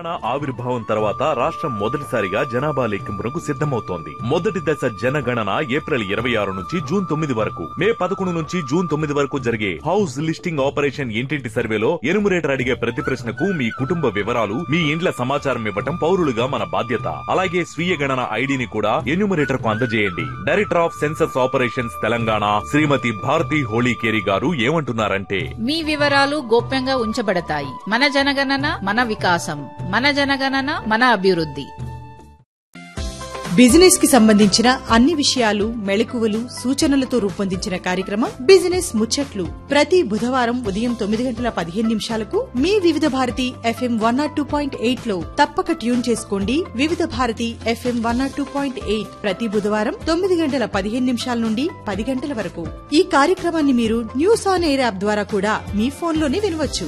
తెలంగాణ ఆవిర్భావం తర్వాత రాష్ట్రం మొదటిసారిగా జనాభా లెక్కింపునకు సిద్ధమవుతోంది. మొదటి దశ జనగణన ఏప్రిల్ 26 నుంచి జూన్ 9 వరకు, మే 11 నుంచి జూన్ 9 వరకు జరిగే హౌస్ లిస్టింగ్ ఆపరేషన్ ఇంటింటి సర్వేలో ఎనుమరేటర్ అడిగే ప్రతి ప్రశ్నకు మీ కుటుంబ వివరాలు, మీ ఇండ్ల సమాచారం ఇవ్వటం పౌరులుగా మన బాధ్యత. అలాగే స్వీయ గణన ఐడిని కూడా ఎన్యూమరేటర్ కు అందజేయండి. Director of census operations Telangana శ్రీమతి భారతి హోళీకేరి గారు ఏమంటున్నారంటే, మీ వివరాలు గోప్యంగా ఉంచబడతాయి. మన జనగణన మన వికాసం, మన జనగణన మన అభివృద్ధి. బిజినెస్ కి సంబంధించిన అన్ని విషయాలు, మెళకువలు, సూచనలతో రూపొందించిన కార్యక్రమం బిజినెస్ ముచ్చట్లు. ప్రతి బుధవారం ఉదయం 9:15 మీ వివిధ భారతి FM 102.8 లో తప్పక ట్యూన్ చేసుకోండి. వివిధ భారతి FM 102.8 ప్రతి బుధవారం 9:15 నుండి 10 గంటల వరకు. ఈ కార్యక్రమాన్ని మీరు న్యూస్ ఆన్ ఎయిర్ యాప్ ద్వారా కూడా మీ ఫోన్లోనే వినవచ్చు.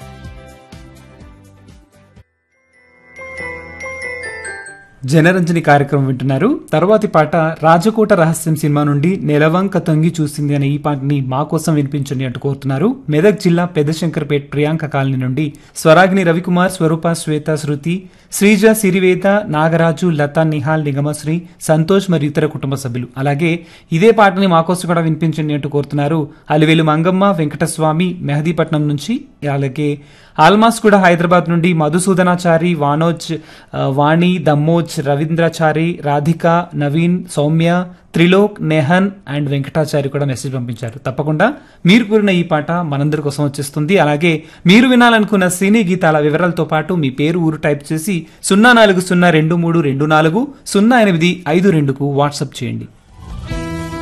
జనరంజని కార్యక్రమం వింటున్నారు. తర్వాతి పాట రాజకోట రహస్యం సినిమా నుండి నెలవంక తొంగి చూసింది అనే ఈ పాటని మా కోసం వినిపించండి అంటూ కోరుతున్నారు. మెదక్ జిల్లా పెద్దశంకర్పేట్ ప్రియాంక కాలనీ నుండి స్వరాగ్ని రవికుమార్, స్వరూప, శ్వేత, శృతి, శ్రీజ, సిరివేద, నాగరాజు, లత, నిహాల్, నిగమశ్రీ, సంతోష్ మరియు ఇతర కుటుంబ సభ్యులు. అలాగే ఇదే పాటని మా కోసం కూడా వినిపించండి అంటూ కోరుతున్నారు అలివేలు మంగమ్మ, వెంకటస్వామి, మెహదీపట్నం నుంచి. అలాగే ఆల్మాస్ కూడా హైదరాబాద్ నుండి మధుసూదనాచారి, వానోజ్, వాణి, దమ్మోజ్, రవీంద్రాచారి, రాధిక, నవీన్, సౌమ్య, త్రిలోక్, నెహన్ అండ్ వెంకటాచారి కూడా మెసేజ్ పంపించారు. తప్పకుండా మీరు కోరిన ఈ పాట మనందరి కోసం వచ్చేస్తుంది. అలాగే మీరు వినాలనుకున్న సినీ గీతాల వివరాలతో పాటు మీ పేరు, ఊరు టైప్ చేసి 040232400852కు వాట్సాప్ చేయండి.